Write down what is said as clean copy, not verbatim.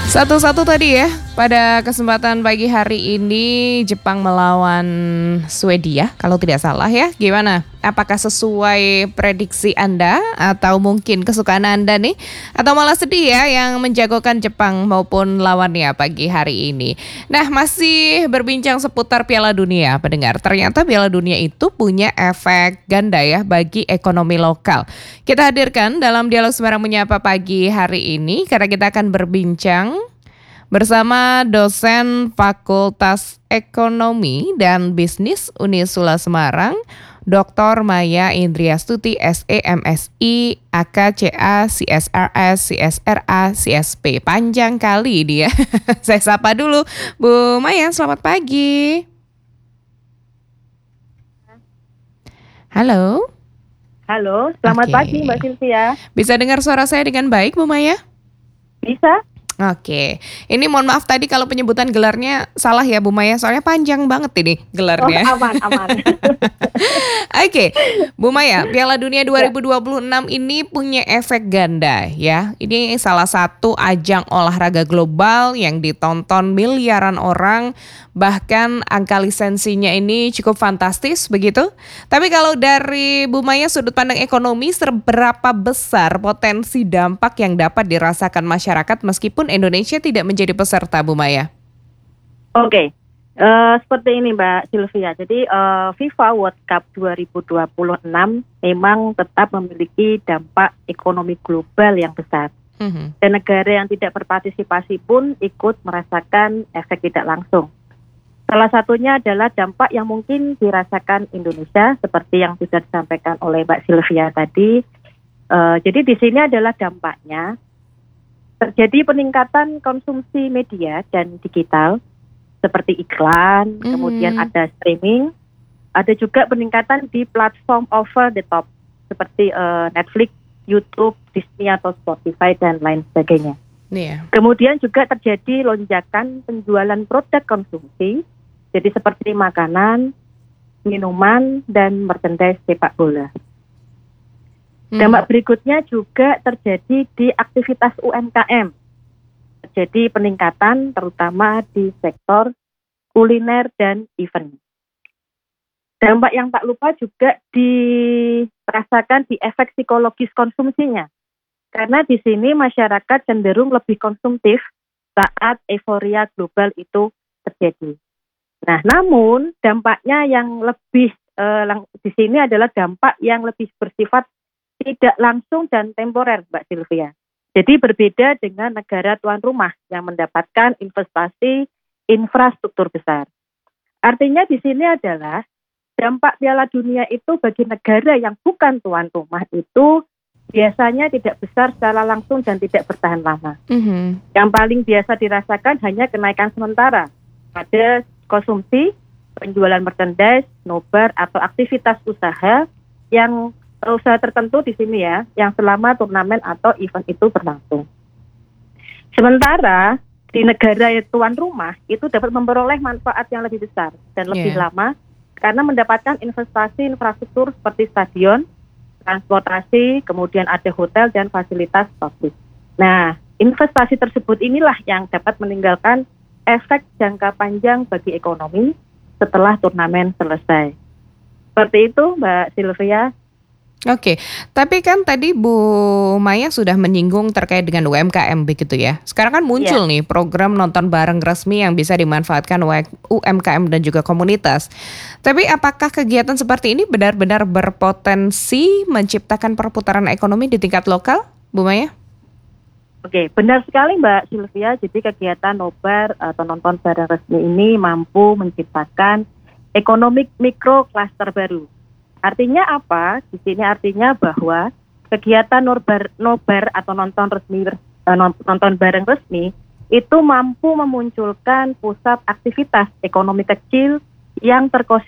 Satu-satu tadi ya, pada kesempatan pagi hari ini Jepang melawan Swedia kalau tidak salah ya. Gimana? Apakah sesuai prediksi Anda atau mungkin kesukaan Anda nih? Atau malah sedih ya yang menjagokan Jepang maupun lawannya pagi hari ini. Nah, masih berbincang seputar Piala Dunia pendengar. Ternyata Piala Dunia itu punya efek ganda ya bagi ekonomi lokal. Kita hadirkan dalam dialog Semarang Menyapa pagi hari ini karena kita akan berbincang bersama dosen Fakultas Ekonomi dan Bisnis Unisula Semarang, Dr. Maya Indriastuti SE MSI AKCA CSRS CSRA CSP. Panjang kali dia. Saya sapa dulu Bu Maya, selamat pagi. Halo. Halo, selamat pagi Mbak Sylvia. Bisa dengar suara saya dengan baik Bu Maya? Bisa? Oke, ini mohon maaf tadi kalau penyebutan gelarnya salah ya Bu Maya, soalnya panjang banget ini gelarnya. Oh, aman. Oke, Bu Maya, Piala Dunia 2026 ini punya efek ganda ya. Ini salah satu ajang olahraga global yang ditonton miliaran orang, bahkan angka lisensinya ini cukup fantastis begitu. Tapi kalau dari Bu Maya sudut pandang ekonomi, seberapa besar potensi dampak yang dapat dirasakan masyarakat meskipun Indonesia tidak menjadi peserta, Bu Maya? Oke, seperti ini Mbak Sylvia. Jadi FIFA World Cup 2026 memang tetap memiliki dampak ekonomi global yang besar. Dan negara yang tidak berpartisipasi pun ikut merasakan efek tidak langsung. Salah satunya adalah dampak yang mungkin dirasakan Indonesia seperti yang sudah disampaikan oleh Mbak Sylvia tadi. Jadi di sini adalah dampaknya terjadi peningkatan konsumsi media dan digital seperti iklan, kemudian ada streaming, ada juga peningkatan di platform over the top seperti Netflix, YouTube, Disney atau Spotify dan lain sebagainya. Yeah. Kemudian juga terjadi lonjakan penjualan produk konsumsi, jadi seperti makanan, minuman, dan merchandise sepak bola. Dampak berikutnya juga terjadi di aktivitas UMKM. Terjadi peningkatan terutama di sektor kuliner dan event. Dampak yang tak lupa juga dirasakan di efek psikologis konsumsinya. Karena di sini masyarakat cenderung lebih konsumtif saat euforia global itu terjadi. Nah, namun dampaknya yang lebih di sini adalah dampak yang lebih bersifat tidak langsung dan temporer, Mbak Sylvia. Jadi berbeda dengan negara tuan rumah yang mendapatkan investasi infrastruktur besar. Artinya di sini adalah dampak Piala Dunia itu bagi negara yang bukan tuan rumah itu biasanya tidak besar secara langsung dan tidak bertahan lama. Yang paling biasa dirasakan hanya kenaikan sementara pada konsumsi, penjualan merchandise, nobar atau aktivitas usaha yang usaha tertentu di sini ya, yang selama turnamen atau event itu berlangsung. Sementara di negara tuan rumah itu dapat memperoleh manfaat yang lebih besar dan lebih lama karena mendapatkan investasi infrastruktur seperti stadion, transportasi, kemudian ada hotel dan fasilitas publik. Nah, investasi tersebut inilah yang dapat meninggalkan efek jangka panjang bagi ekonomi setelah turnamen selesai. Seperti itu, Mbak Sylvia. Oke, tapi kan tadi Bu Maya sudah menyinggung terkait dengan UMKM begitu ya. Sekarang kan muncul nih program nonton bareng resmi yang bisa dimanfaatkan UMKM dan juga komunitas. Tapi apakah kegiatan seperti ini benar-benar berpotensi menciptakan perputaran ekonomi di tingkat lokal, Bu Maya? Oke, benar sekali Mbak Sylvia. Jadi kegiatan nobar atau nonton bareng resmi ini mampu menciptakan ekonomi mikro klaster baru. Artinya apa? Di sini artinya bahwa kegiatan nobar atau nonton bareng resmi itu mampu memunculkan pusat aktivitas ekonomi kecil yang